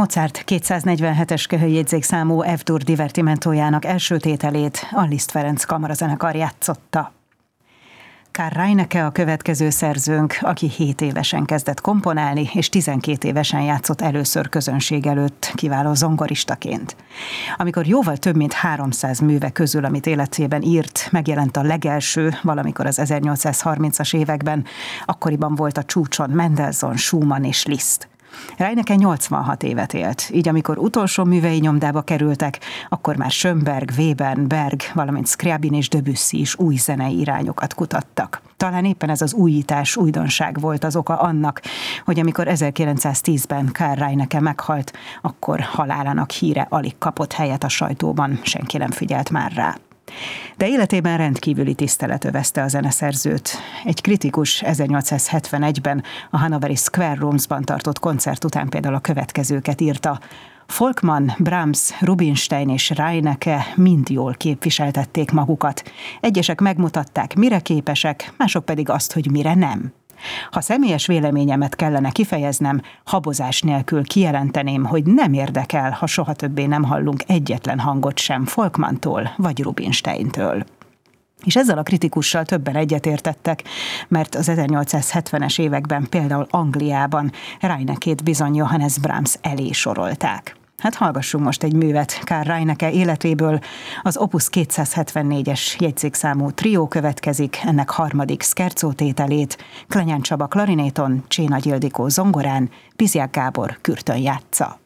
Mozart 247-es köhöjjegyzékszámú F-dur divertimentójának első tételét a Liszt Ferenc kamarazenekar játszotta. Karl Reinecke a következő szerzőnk, aki 7 évesen kezdett komponálni, és 12 évesen játszott először közönség előtt, kiváló zongoristaként. Amikor jóval több mint 300 műve közül, amit életében írt, megjelent a legelső, valamikor az 1830-as években, akkoriban volt a csúcson Mendelssohn, Schumann és Liszt. Reinecke 86 évet élt, így amikor utolsó művei nyomdába kerültek, akkor már Schönberg, Webern, Berg, valamint Scriabin és Debussy is új zenei irányokat kutattak. Talán éppen ez az újítás, újdonság volt az oka annak, hogy amikor 1910-ben Karl Reinecke meghalt, akkor halálának híre alig kapott helyet a sajtóban, senki nem figyelt már rá. De életében rendkívüli tisztelet övezte a zeneszerzőt. Egy kritikus 1871-ben a hannoveri Square Rooms-ban tartott koncert után például a következőket írta: Folkmann, Brahms, Rubinstein és Reinecke mind jól képviseltették magukat. Egyesek megmutatták, mire képesek, mások pedig azt, hogy mire nem. Ha személyes véleményemet kellene kifejeznem, habozás nélkül kijelenteném, hogy nem érdekel, ha soha többé nem hallunk egyetlen hangot sem Folkmanntól vagy Rubinsteintől. És ezzel a kritikussal többen egyetértettek, mert az 1870-es években például Angliában Reineckét bizony Johannes Brahms elé sorolták. Hát hallgassunk most egy művet Karl Reinecke életéből. Az Opus 274-es jegyzékszámú trió következik, ennek harmadik scherzo tételét Klenyán Csaba klarinéton, Csénagy Ildikó zongorán, Bizják Gábor kürtön játsza.